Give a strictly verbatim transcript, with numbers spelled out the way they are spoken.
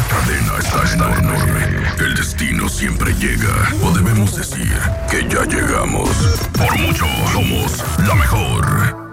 La cadena está enorme. El destino siempre llega. O debemos decir que ya llegamos. Por mucho, somos la mejor.